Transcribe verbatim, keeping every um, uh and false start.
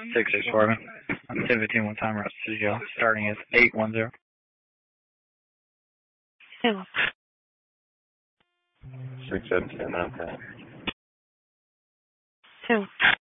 six six Swerving. I'm ten fifteen one time, rest to jail. Starting is eight one zero. Two. six seventeen, okay. Two.